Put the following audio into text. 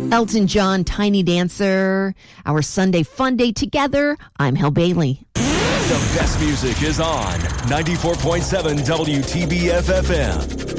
Elton John, Tiny Dancer, our Sunday fun day together. I'm Hel Bailey. The best music is on 94.7 WTBF FM.